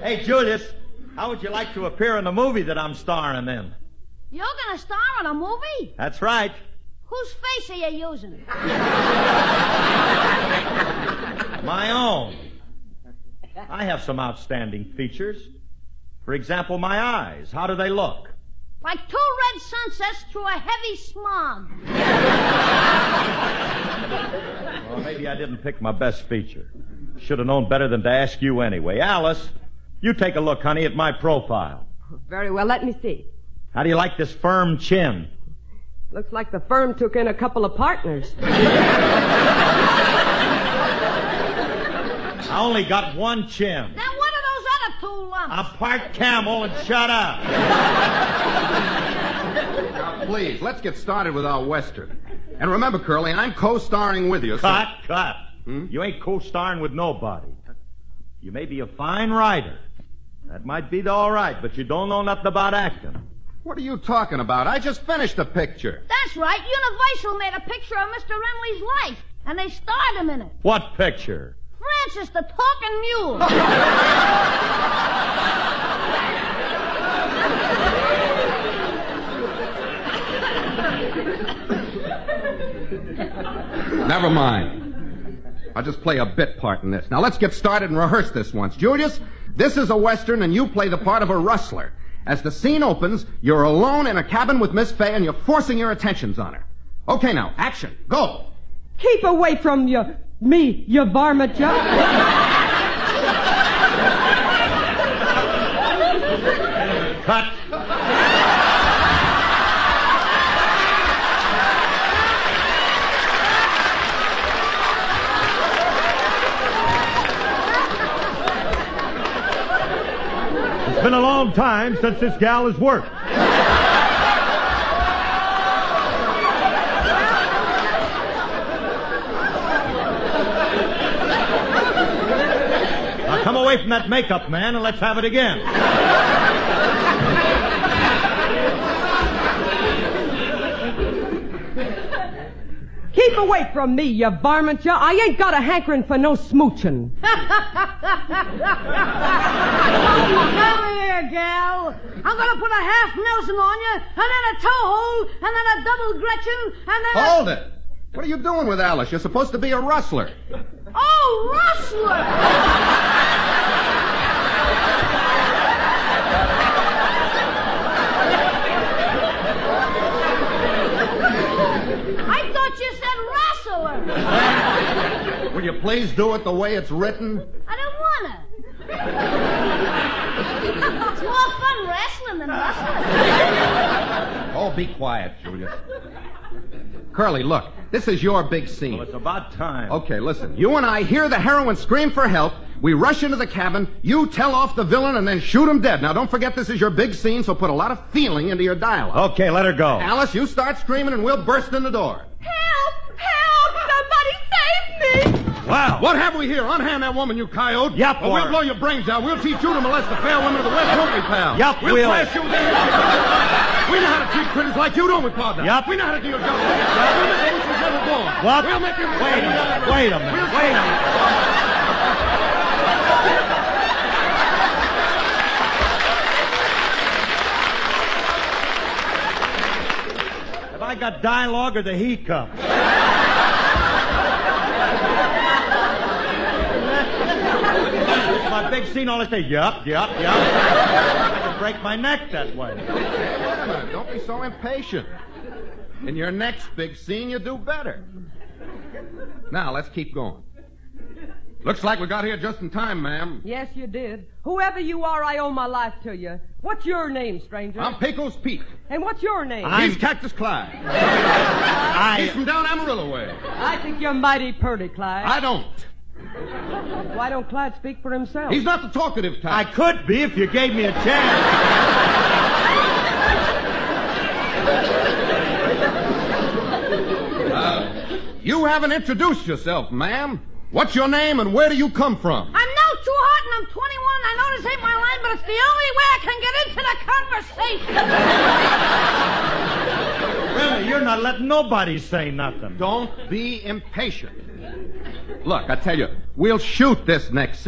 Hey, Julius, how would you like to appear in the movie that I'm starring in? You're gonna star in a movie? That's right. Whose face are you using? My own. I have some outstanding features. For example, my eyes. How do they look? Like two red sunsets through a heavy smog. Well, maybe I didn't pick my best feature. Should have known better than to ask you anyway. Alice, you take a look, honey, at my profile. Very well, let me see. How do you like this firm chin? Looks like the firm took in a couple of partners. I only got one chin. Then what are those other two lumps? A part camel and shut up. Now, please, let's get started with our Western. And remember, Curly, I'm co-starring with you. Cut. You ain't co-starring with nobody. You may be a fine writer. That might be all right, but you don't know nothing about acting. What are you talking about? I just finished a picture. That's right. Universal made a picture of Mr. Remley's life, and they starred him in it. What picture? Francis the Talking Mule. Never mind. I'll just play a bit part in this. Now, let's get started and rehearse this once. Julius, this is a Western, and you play the part of a rustler. As the scene opens, you're alone in a cabin with Miss Fay, and you're forcing your attentions on her. Okay, now, action. Go. Keep away from me, you varmint, you. Cut. It's been a long time since this gal has worked. Now come away from that makeup, man, and let's have it again. Keep away from me, you varmint, you. I ain't got a hankering for no smooching. Come here, gal. I'm gonna put a half Nelson on you, and then a toe hold, and then a double Gretchen, and then Hold it. What are you doing with Alice? You're supposed to be a rustler. Oh, rustler! I thought you said wrestler. Will you please do it the way it's written? I don't wanna. It's more fun wrestling than wrestling. Oh, be quiet, Julius. Curly, look, this is your big scene. Well, it's about time. Okay, listen. You and I hear the heroine scream for help. We rush into the cabin. You tell off the villain and then shoot him dead. Now, don't forget this is your big scene, so put a lot of feeling into your dialogue. Okay, let her go. Alice, you start screaming and we'll burst in the door. Help! Help! Somebody save me! Wow. What have we here? Unhand that woman, you coyote. Yep, or we'll or- blow your brains out. We'll teach you to molest the fair women of the West, won't we, pal? Yep, we'll we'll. thrash you then. We know how to treat critters like you, don't we, partner? Yep. We know how to deal justice. We'll make you never born. What? We'll make you... Wait a minute. Have I got dialogue or the heat cup? My big scene, all I say, yup. I could break my neck that way. Wait a minute. Don't be so impatient. In your next big scene, you do better. Now, let's keep going. Looks like we got here just in time, ma'am. Yes, you did. Whoever you are, I owe my life to you. What's your name, stranger? I'm Pecos Pete. And what's your name? He's Cactus Clyde. He's from down Amarillo way. I think you're mighty purty, Clyde. I don't. Why don't Clyde speak for himself? He's not the talkative type. I could be if you gave me a chance. You haven't introduced yourself, ma'am. What's your name and where do you come from? I'm no too hot and I'm 21. I know this ain't my line, but it's the only way I can get into the conversation. Really, you're not letting nobody say nothing. Don't be impatient. Look, I tell you, we'll shoot this next scene.